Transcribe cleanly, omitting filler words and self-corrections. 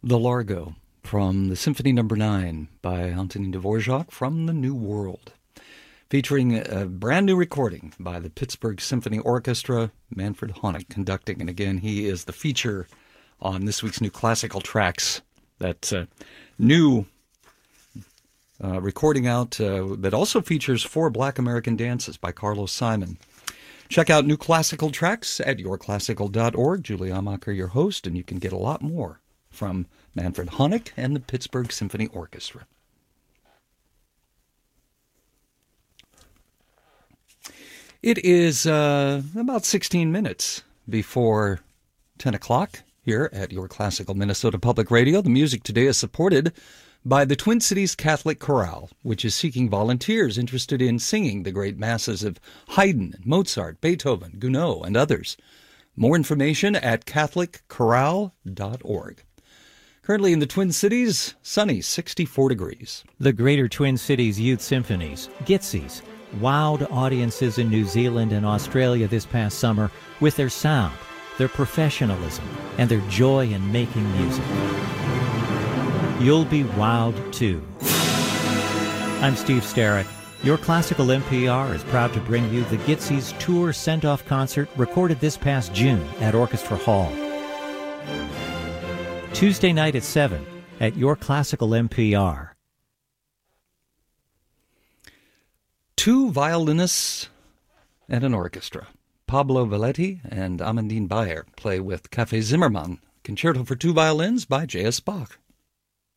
The Largo from the Symphony No. 9 by Antonin Dvorak from the New World, featuring a brand new recording by the Pittsburgh Symphony Orchestra, Manfred Honeck conducting. And again, he is the feature on this week's New Classical Tracks. That new recording out that also features 4 Black American dances by Carlos Simon. Check out New Classical Tracks at yourclassical.org. Julie Amacher, your host, and you can get a lot more from Manfred Honeck and the Pittsburgh Symphony Orchestra. It is about 16 minutes before 10 o'clock here at Your Classical Minnesota Public Radio. The music today is supported by the Twin Cities Catholic Chorale, which is seeking volunteers interested in singing the great masses of Haydn, Mozart, Beethoven, Gounod, and others. More information at catholicchorale.org. Currently in the Twin Cities, sunny, 64 degrees. The Greater Twin Cities Youth Symphonies, Gitzies, wowed audiences in New Zealand and Australia this past summer with their sound, their professionalism, and their joy in making music. You'll be wowed too. I'm Steve Starrett. Your Classical NPR is proud to bring you the Gitzies Tour Send-Off Concert recorded this past June at Orchestra Hall. Tuesday night at 7 at Your Classical NPR. 2 violinists and an orchestra. Pablo Valletti and Amandine Bayer play with Café Zimmermann, Concerto for 2 Violins by J.S. Bach.